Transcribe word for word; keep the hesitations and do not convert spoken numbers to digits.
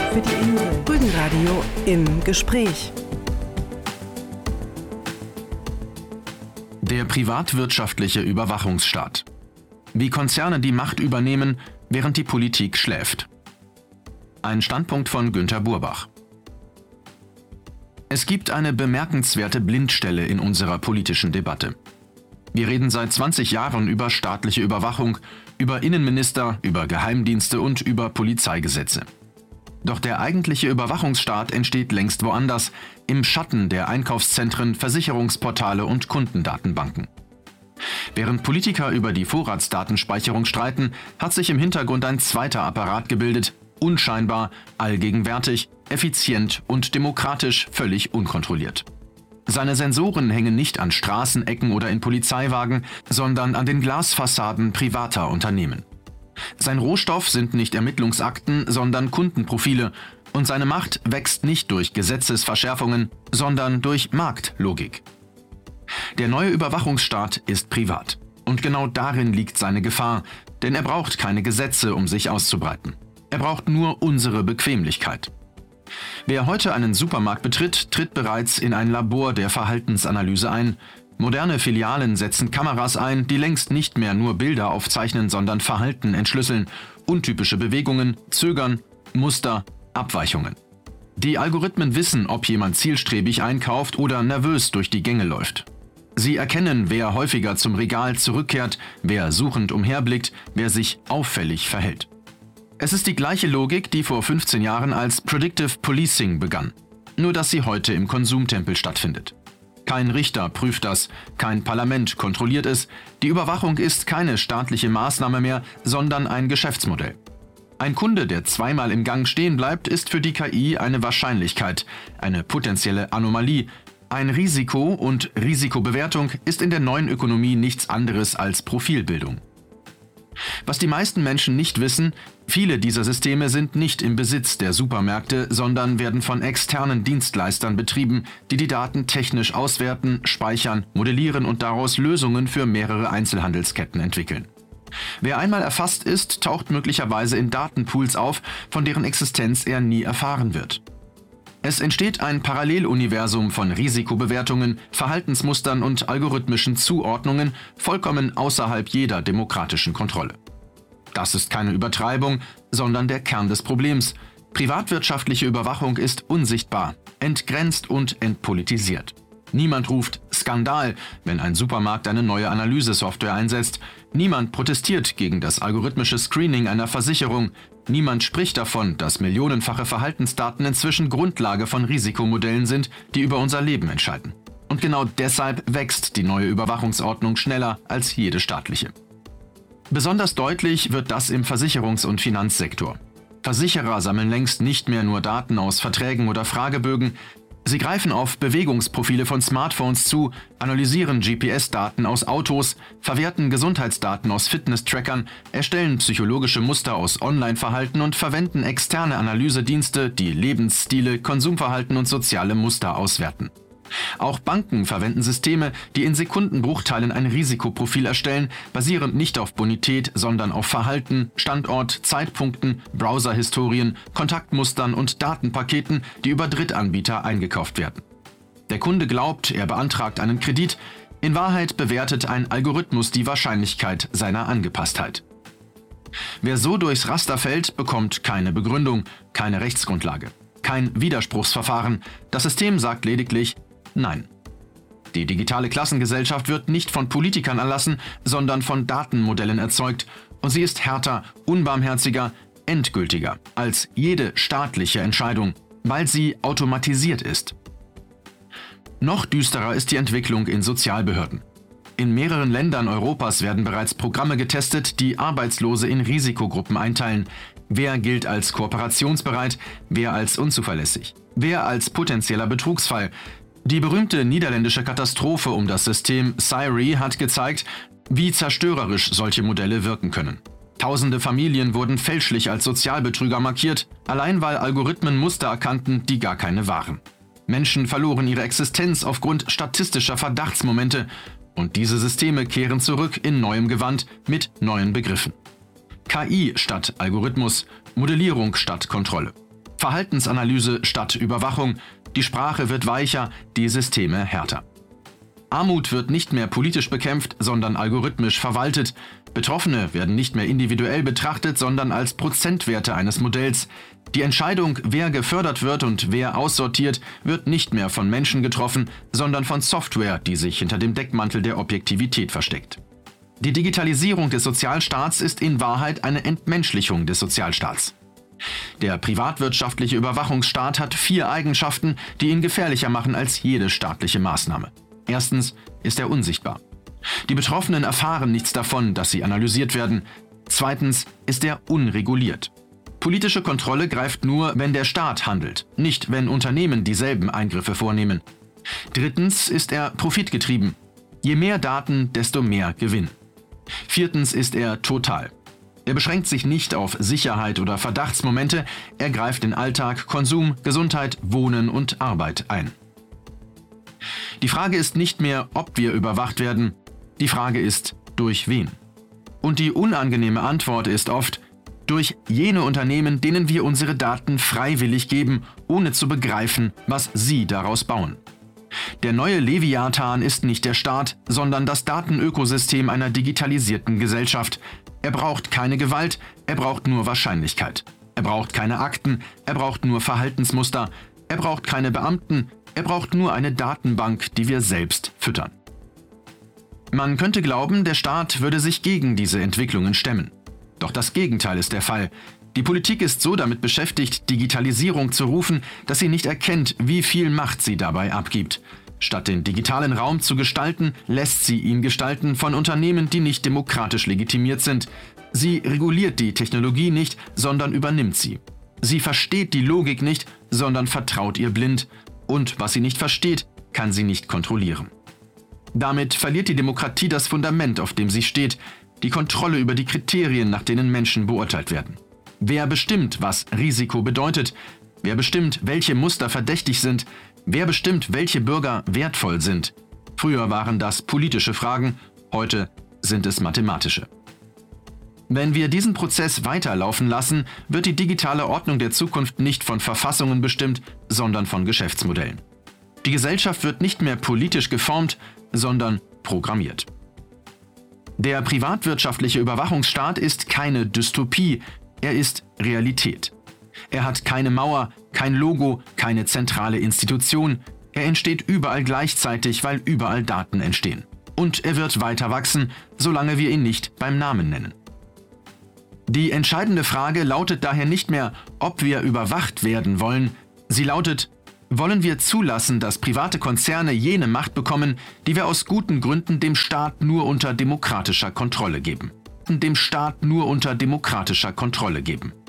für die Insel. Rügenradio im Gespräch. Der privatwirtschaftliche Überwachungsstaat. Wie Konzerne die Macht übernehmen, während die Politik schläft. Ein Standpunkt von Günter Burbach. Es gibt eine bemerkenswerte Blindstelle in unserer politischen Debatte. Wir reden seit zwanzig Jahren über staatliche Überwachung, über Innenminister, über Geheimdienste und über Polizeigesetze. Doch der eigentliche Überwachungsstaat entsteht längst woanders, im Schatten der Einkaufszentren, Versicherungsportale und Kundendatenbanken. Während Politiker über die Vorratsdatenspeicherung streiten, hat sich im Hintergrund ein zweiter Apparat gebildet, unscheinbar, allgegenwärtig, effizient und demokratisch völlig unkontrolliert. Seine Sensoren hängen nicht an Straßenecken oder in Polizeiwagen, sondern an den Glasfassaden privater Unternehmen. Sein Rohstoff sind nicht Ermittlungsakten, sondern Kundenprofile, und seine Macht wächst nicht durch Gesetzesverschärfungen, sondern durch Marktlogik. Der neue Überwachungsstaat ist privat. Und genau darin liegt seine Gefahr, denn er braucht keine Gesetze, um sich auszubreiten. Er braucht nur unsere Bequemlichkeit. Wer heute einen Supermarkt betritt, tritt bereits in ein Labor der Verhaltensanalyse ein. Moderne Filialen setzen Kameras ein, die längst nicht mehr nur Bilder aufzeichnen, sondern Verhalten entschlüsseln, untypische Bewegungen, Zögern, Muster, Abweichungen. Die Algorithmen wissen, ob jemand zielstrebig einkauft oder nervös durch die Gänge läuft. Sie erkennen, wer häufiger zum Regal zurückkehrt, wer suchend umherblickt, wer sich auffällig verhält. Es ist die gleiche Logik, die vor fünfzehn Jahren als Predictive Policing begann, nur dass sie heute im Konsumtempel stattfindet. Kein Richter prüft das, kein Parlament kontrolliert es, die Überwachung ist keine staatliche Maßnahme mehr, sondern ein Geschäftsmodell. Ein Kunde, der zweimal im Gang stehen bleibt, ist für die K I eine Wahrscheinlichkeit, eine potenzielle Anomalie. Ein Risiko und Risikobewertung ist in der neuen Ökonomie nichts anderes als Profilbildung. Was die meisten Menschen nicht wissen, viele dieser Systeme sind nicht im Besitz der Supermärkte, sondern werden von externen Dienstleistern betrieben, die die Daten technisch auswerten, speichern, modellieren und daraus Lösungen für mehrere Einzelhandelsketten entwickeln. Wer einmal erfasst ist, taucht möglicherweise in Datenpools auf, von deren Existenz er nie erfahren wird. Es entsteht ein Paralleluniversum von Risikobewertungen, Verhaltensmustern und algorithmischen Zuordnungen, vollkommen außerhalb jeder demokratischen Kontrolle. Das ist keine Übertreibung, sondern der Kern des Problems. Privatwirtschaftliche Überwachung ist unsichtbar, entgrenzt und entpolitisiert. Niemand ruft Skandal, wenn ein Supermarkt eine neue Analysesoftware einsetzt. Niemand protestiert gegen das algorithmische Screening einer Versicherung. Niemand spricht davon, dass millionenfache Verhaltensdaten inzwischen Grundlage von Risikomodellen sind, die über unser Leben entscheiden. Und genau deshalb wächst die neue Überwachungsordnung schneller als jede staatliche. Besonders deutlich wird das im Versicherungs- und Finanzsektor. Versicherer sammeln längst nicht mehr nur Daten aus Verträgen oder Fragebögen. Sie greifen auf Bewegungsprofile von Smartphones zu, analysieren G P S-Daten aus Autos, verwerten Gesundheitsdaten aus Fitness-Trackern, erstellen psychologische Muster aus Online-Verhalten und verwenden externe Analysedienste, die Lebensstile, Konsumverhalten und soziale Muster auswerten. Auch Banken verwenden Systeme, die in Sekundenbruchteilen ein Risikoprofil erstellen, basierend nicht auf Bonität, sondern auf Verhalten, Standort, Zeitpunkten, Browserhistorien, Kontaktmustern und Datenpaketen, die über Drittanbieter eingekauft werden. Der Kunde glaubt, er beantragt einen Kredit, in Wahrheit bewertet ein Algorithmus die Wahrscheinlichkeit seiner Angepasstheit. Wer so durchs Raster fällt, bekommt keine Begründung, keine Rechtsgrundlage, kein Widerspruchsverfahren. Das System sagt lediglich Nein. Die digitale Klassengesellschaft wird nicht von Politikern erlassen, sondern von Datenmodellen erzeugt, und sie ist härter, unbarmherziger, endgültiger als jede staatliche Entscheidung, weil sie automatisiert ist. Noch düsterer ist die Entwicklung in Sozialbehörden. In mehreren Ländern Europas werden bereits Programme getestet, die Arbeitslose in Risikogruppen einteilen. Wer gilt als kooperationsbereit, wer als unzuverlässig, wer als potenzieller Betrugsfall. Die berühmte niederländische Katastrophe um das System Syri hat gezeigt, wie zerstörerisch solche Modelle wirken können. Tausende Familien wurden fälschlich als Sozialbetrüger markiert, allein weil Algorithmen Muster erkannten, die gar keine waren. Menschen verloren ihre Existenz aufgrund statistischer Verdachtsmomente, und diese Systeme kehren zurück in neuem Gewand mit neuen Begriffen. K I statt Algorithmus, Modellierung statt Kontrolle. Verhaltensanalyse statt Überwachung, die Sprache wird weicher, die Systeme härter. Armut wird nicht mehr politisch bekämpft, sondern algorithmisch verwaltet. Betroffene werden nicht mehr individuell betrachtet, sondern als Prozentwerte eines Modells. Die Entscheidung, wer gefördert wird und wer aussortiert, wird nicht mehr von Menschen getroffen, sondern von Software, die sich hinter dem Deckmantel der Objektivität versteckt. Die Digitalisierung des Sozialstaats ist in Wahrheit eine Entmenschlichung des Sozialstaats. Der privatwirtschaftliche Überwachungsstaat hat vier Eigenschaften, die ihn gefährlicher machen als jede staatliche Maßnahme. Erstens ist er unsichtbar. Die Betroffenen erfahren nichts davon, dass sie analysiert werden. Zweitens ist er unreguliert. Politische Kontrolle greift nur, wenn der Staat handelt, nicht wenn Unternehmen dieselben Eingriffe vornehmen. Drittens ist er profitgetrieben. Je mehr Daten, desto mehr Gewinn. Viertens ist er total. Er beschränkt sich nicht auf Sicherheit oder Verdachtsmomente, er greift in Alltag, Konsum, Gesundheit, Wohnen und Arbeit ein. Die Frage ist nicht mehr, ob wir überwacht werden, die Frage ist, durch wen. Und die unangenehme Antwort ist oft, durch jene Unternehmen, denen wir unsere Daten freiwillig geben, ohne zu begreifen, was sie daraus bauen. Der neue Leviathan ist nicht der Staat, sondern das Datenökosystem einer digitalisierten Gesellschaft. Er braucht keine Gewalt, er braucht nur Wahrscheinlichkeit. Er braucht keine Akten, er braucht nur Verhaltensmuster. Er braucht keine Beamten, er braucht nur eine Datenbank, die wir selbst füttern. Man könnte glauben, der Staat würde sich gegen diese Entwicklungen stemmen. Doch das Gegenteil ist der Fall. Die Politik ist so damit beschäftigt, Digitalisierung zu rufen, dass sie nicht erkennt, wie viel Macht sie dabei abgibt. Statt den digitalen Raum zu gestalten, lässt sie ihn gestalten von Unternehmen, die nicht demokratisch legitimiert sind. Sie reguliert die Technologie nicht, sondern übernimmt sie. Sie versteht die Logik nicht, sondern vertraut ihr blind. Und was sie nicht versteht, kann sie nicht kontrollieren. Damit verliert die Demokratie das Fundament, auf dem sie steht, die Kontrolle über die Kriterien, nach denen Menschen beurteilt werden. Wer bestimmt, was Risiko bedeutet? Wer bestimmt, welche Muster verdächtig sind? Wer bestimmt, welche Bürger wertvoll sind? Früher waren das politische Fragen, heute sind es mathematische. Wenn wir diesen Prozess weiterlaufen lassen, wird die digitale Ordnung der Zukunft nicht von Verfassungen bestimmt, sondern von Geschäftsmodellen. Die Gesellschaft wird nicht mehr politisch geformt, sondern programmiert. Der privatwirtschaftliche Überwachungsstaat ist keine Dystopie, er ist Realität. Er hat keine Mauer, kein Logo, keine zentrale Institution. Er entsteht überall gleichzeitig, weil überall Daten entstehen. Und er wird weiter wachsen, solange wir ihn nicht beim Namen nennen. Die entscheidende Frage lautet daher nicht mehr, ob wir überwacht werden wollen. Sie lautet, wollen wir zulassen, dass private Konzerne jene Macht bekommen, die wir aus guten Gründen dem Staat nur unter demokratischer Kontrolle geben? Dem Staat nur unter demokratischer Kontrolle geben.